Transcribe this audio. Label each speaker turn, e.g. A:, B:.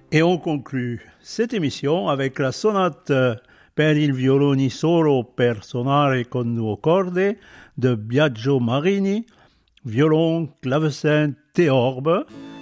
A: Et on conclut cette émission avec la sonate per il violoni solo per suonare con due corde de Biagio Marini, violon, clavecin, théorbe,